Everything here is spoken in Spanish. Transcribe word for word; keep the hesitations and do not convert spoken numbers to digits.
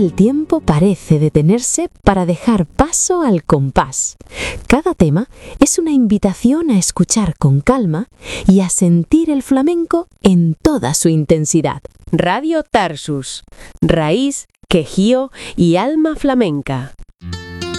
el tiempo parece detenerse para dejar paso al compás. Cada tema es una invitación a escuchar con calma y a sentir el flamenco en toda su intensidad. Radio Tarsus, raíz, quejío y alma flamenca.